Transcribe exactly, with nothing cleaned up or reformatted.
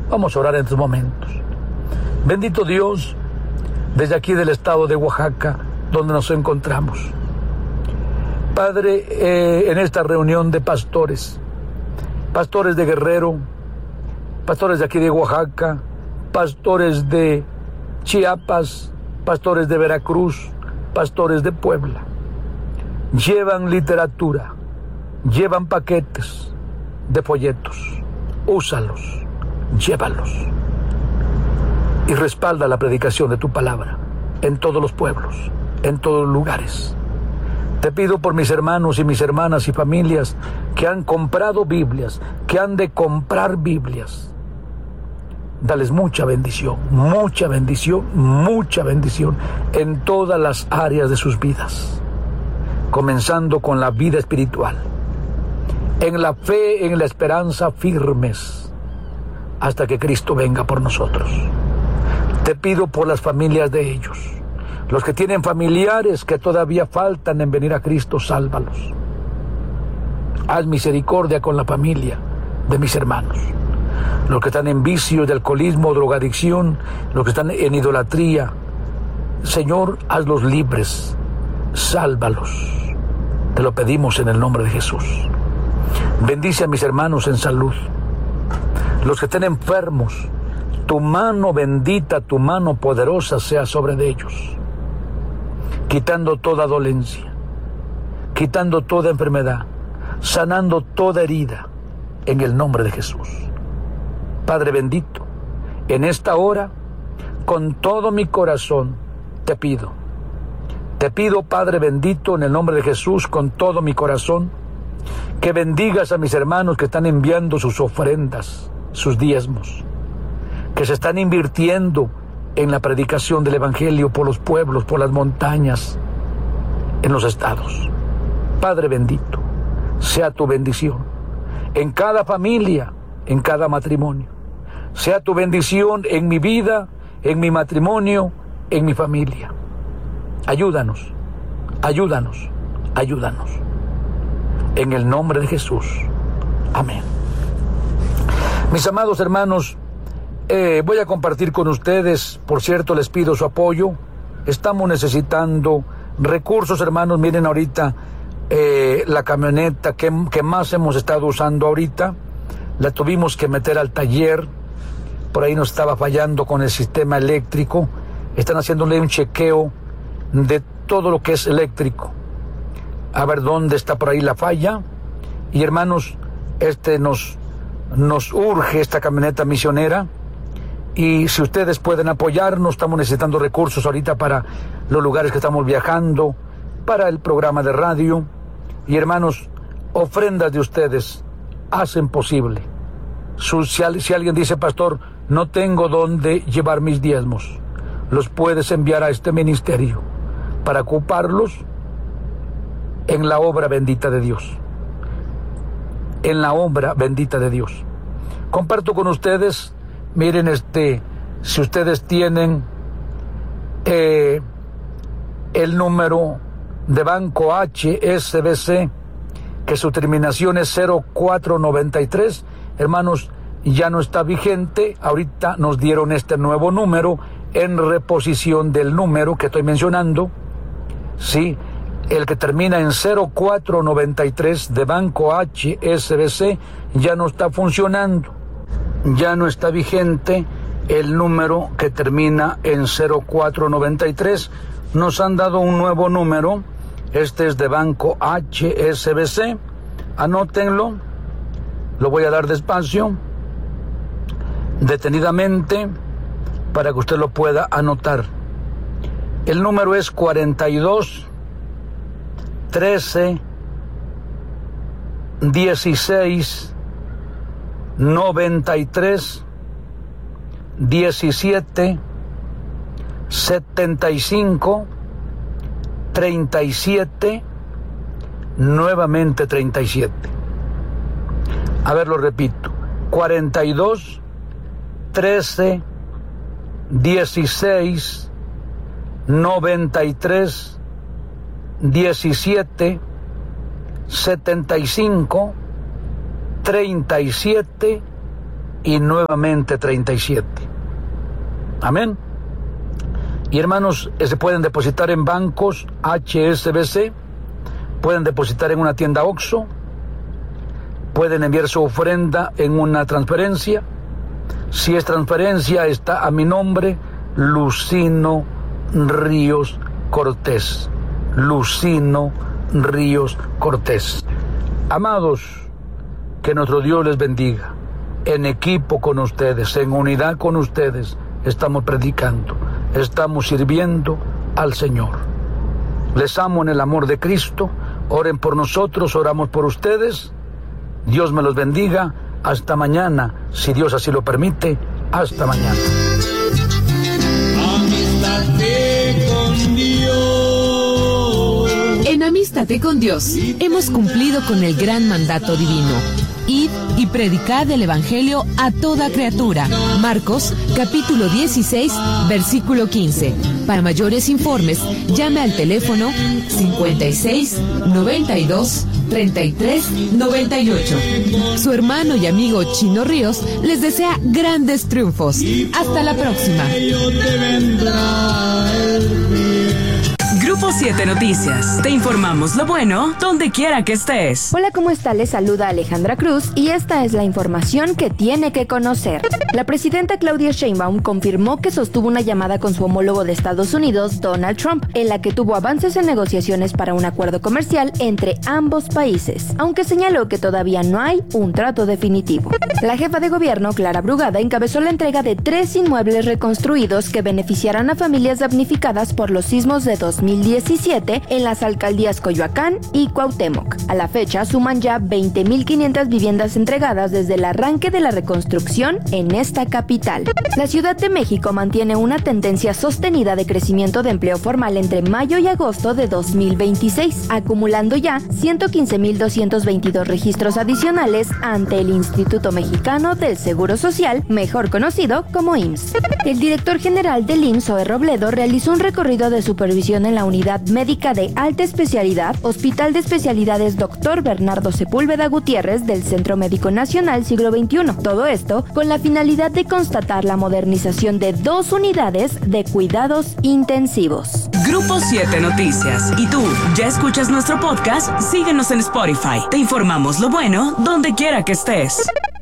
Vamos a orar en estos momentos. Bendito Dios, desde aquí del estado de Oaxaca, donde nos encontramos. Padre, eh, en esta reunión de pastores, pastores de Guerrero, pastores de aquí de Oaxaca, pastores de Chiapas, pastores de Veracruz, pastores de Puebla, llevan literatura, llevan paquetes de folletos. Úsalos, llévalos y respalda la predicación de tu palabra en todos los pueblos, en todos los lugares. Te pido por mis hermanos y mis hermanas y familias que han comprado Biblias, que han de comprar Biblias. Dales mucha bendición, mucha bendición, mucha bendición en todas las áreas de sus vidas, comenzando con la vida espiritual, en la fe, en la esperanza firmes, hasta que Cristo venga por nosotros. Te pido por las familias de ellos, los que tienen familiares que todavía faltan en venir a Cristo, sálvalos. Haz misericordia con la familia de mis hermanos, los que están en vicios de alcoholismo, drogadicción, los que están en idolatría. Señor, hazlos libres, sálvalos. Te lo pedimos en el nombre de Jesús. Bendice a mis hermanos en salud, los que estén enfermos. Tu mano bendita, tu mano poderosa sea sobre de ellos, quitando toda dolencia, quitando toda enfermedad, sanando toda herida, en el nombre de Jesús. Padre bendito, en esta hora, con todo mi corazón, te pido, te pido, Padre bendito, en el nombre de Jesús, con todo mi corazón, que bendigas a mis hermanos que están enviando sus ofrendas, sus diezmos, que se están invirtiendo en la predicación del Evangelio por los pueblos, por las montañas, en los estados. Padre bendito, sea tu bendición en cada familia, en cada matrimonio. Sea tu bendición en mi vida, en mi matrimonio, en mi familia. Ayúdanos, ayúdanos, ayúdanos. En el nombre de Jesús. Amén. Mis amados hermanos, eh, voy a compartir con ustedes, por cierto, les pido su apoyo. Estamos necesitando recursos, hermanos. Miren ahorita eh, la camioneta que, que más hemos estado usando ahorita, la tuvimos que meter al taller. Por ahí nos estaba fallando con el sistema eléctrico. Están haciéndole un chequeo de todo lo que es eléctrico, a ver dónde está por ahí la falla. Y hermanos, este nos, nos urge esta camioneta misionera. Y si ustedes pueden apoyarnos, estamos necesitando recursos ahorita para los lugares que estamos viajando, para el programa de radio. Y hermanos, ofrendas de ustedes hacen posible. Si alguien dice, pastor, no tengo dónde llevar mis diezmos, los puedes enviar a este ministerio para ocuparlos en la obra bendita de Dios. En la obra bendita de Dios. Comparto con ustedes, miren, este, si ustedes tienen eh, el número de Banco H S B C, que su terminación es cero cuatro noventa y tres, hermanos, ya no está vigente. Ahorita nos dieron este nuevo número en reposición del número que estoy mencionando. Sí, el que termina en cero cuatro noventa y tres de Banco H S B C ya no está funcionando. Ya no está vigente el número que termina en cero cuatro noventa y tres. Nos han dado un nuevo número. Este es de Banco H S B C. Anótenlo. Lo voy a dar despacio, detenidamente, para que usted lo pueda anotar. El número es cuarenta y dos, trece, dieciséis, noventa y tres, diecisiete, setenta y cinco, treinta y siete, nuevamente treinta y siete. A ver, lo repito. cuarenta y dos, trece, dieciséis, noventa y tres, diecisiete, setenta y cinco, treinta y siete y nuevamente treinta y siete. Amén. Y hermanos, se pueden depositar en bancos H S B C, pueden depositar en una tienda Oxxo, pueden enviar su ofrenda en una transferencia. Si es transferencia, está a mi nombre, Lucino Ríos Cortés. Lucino Ríos Cortés. Amados, que nuestro Dios les bendiga. En equipo con ustedes, en unidad con ustedes, estamos predicando, estamos sirviendo al Señor. Les amo en el amor de Cristo. Oren por nosotros, oramos por ustedes. Dios me los bendiga. Hasta mañana, si Dios así lo permite. Hasta mañana. Amístate con Dios. En Amístate con Dios hemos cumplido con el gran mandato divino. Id y predicad el Evangelio a toda criatura. Marcos, capítulo dieciséis, versículo quince. Para mayores informes, llame al teléfono cincuenta y seis, noventa y dos, treinta y tres, noventa y ocho. Su hermano y amigo Chino Ríos les desea grandes triunfos. Hasta la próxima. Grupo siete Noticias. Te informamos lo bueno donde quiera que estés. Hola, ¿cómo está? Les saluda Alejandra Cruz y esta es la información que tiene que conocer. La presidenta Claudia Sheinbaum confirmó que sostuvo una llamada con su homólogo de Estados Unidos, Donald Trump, en la que tuvo avances en negociaciones para un acuerdo comercial entre ambos países, aunque señaló que todavía no hay un trato definitivo. La jefa de gobierno, Clara Brugada, encabezó la entrega de tres inmuebles reconstruidos que beneficiarán a familias damnificadas por los sismos de dos mil diecisiete en las alcaldías Coyoacán y Cuauhtémoc. A la fecha suman ya veinte mil quinientas viviendas entregadas desde el arranque de la reconstrucción en esta capital. La Ciudad de México mantiene una tendencia sostenida de crecimiento de empleo formal entre mayo y agosto de dos mil veintiséis, acumulando ya ciento quince mil doscientos veintidós registros adicionales ante el Instituto Mexicano del Seguro Social, mejor conocido como I M S S. El director general del I M S S, Zoe Robledo, realizó un recorrido de supervisión en la Unidad Médica de Alta Especialidad, Hospital de Especialidades Doctor Bernardo Sepúlveda Gutiérrez del Centro Médico Nacional Siglo veintiuno. Todo esto con la finalidad de constatar la modernización de dos unidades de cuidados intensivos. Grupo siete Noticias. ¿Y tú, ya escuchas nuestro podcast? Síguenos en Spotify. Te informamos lo bueno donde quiera que estés.